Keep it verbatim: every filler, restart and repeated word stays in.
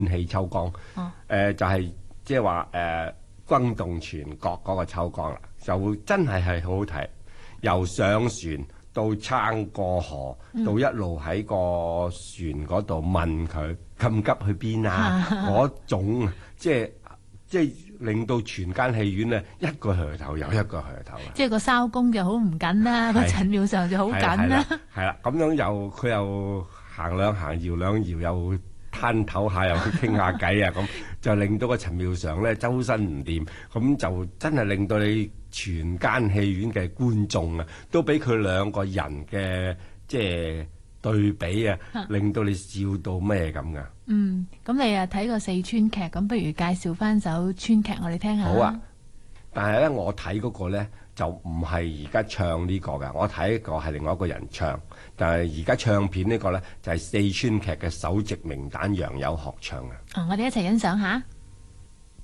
氣秋光，誒、 哦呃、就係即係話誒轟動全國嗰個秋光啦，就真係係好好睇。由上船到撐過河， 嗯、 到一路喺個船嗰度問佢咁急去邊啊？嗰種即係即係令到全間戲院咧一個噱頭又一個噱頭啊！ 即係個收工就好唔緊啦，個陳妙常就好緊啦。 係啦，咁樣又佢又行兩行搖兩搖又攤唞下又去傾下偈啊，咁就令到個陳妙常咧周身唔掂，咁就真係令到你全間戲院嘅觀眾啊，都俾佢兩個人嘅即係對比啊，令到你笑到咩咁噶？ 嗯，咁你啊睇過四川劇，咁不如介紹翻首川劇我哋聽下。 好啊，但係咧我睇嗰個咧就唔係而家唱呢個噶，我睇個係另外一個人唱。但係而家唱片呢個呢，就係四川劇嘅首席名旦楊友學唱嘅。 哦，我哋一齊欣賞下。